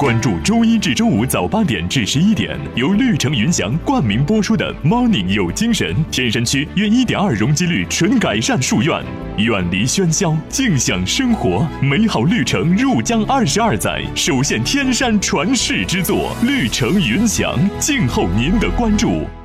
关注周一至周五早8点至11点，由绿城云翔冠名播出的 Morning 有精神，天山区约1.2容积率纯改善树院，远离喧嚣，静享生活，美好绿城入江22载，首现天山传世之作，绿城云翔，静候您的关注。